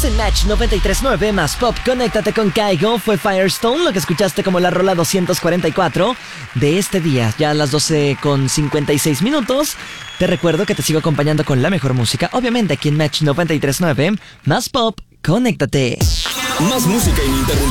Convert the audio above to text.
Estás en Match 93.9 más Pop. Conéctate con Kygo. Fue Firestone lo que escuchaste como la rola 244 de este día. Ya a las 12:56. Te recuerdo que te sigo acompañando con la mejor música. Obviamente aquí en Match 93.9 más Pop. Conéctate. Más música ininterrumpida.